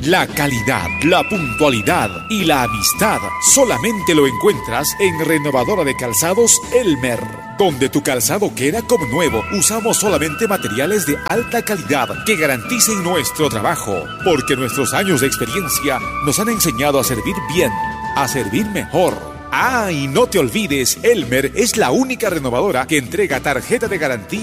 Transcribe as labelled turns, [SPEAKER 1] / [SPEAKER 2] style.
[SPEAKER 1] La calidad, la puntualidad y la amistad solamente lo encuentras en Renovadora de Calzados Elmer, donde tu calzado queda como nuevo. Usamos solamente materiales de alta calidad que garanticen nuestro trabajo, porque nuestros años de experiencia nos han enseñado a servir bien, a servir mejor. Ah, y no te olvides, Elmer es la única renovadora que entrega tarjeta de garantía